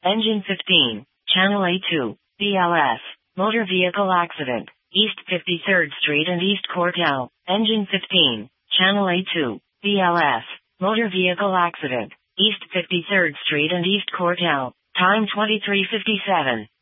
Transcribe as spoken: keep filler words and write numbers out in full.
Engine fifteen, Channel A two, B L S, motor vehicle accident, East fifty-third Street and East Cortell. Engine fifteen, Channel A two, B L S, motor vehicle accident, East fifty-third Street and East Cortell. Time twenty-three fifty-seven.